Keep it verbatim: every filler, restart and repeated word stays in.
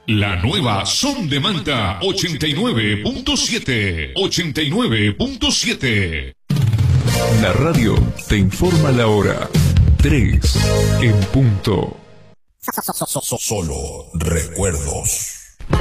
La nueva Son de Manta ochenta y nueve punto siete. ochenta y nueve punto siete. La radio te informa la hora. tres en punto. Solo recuerdos.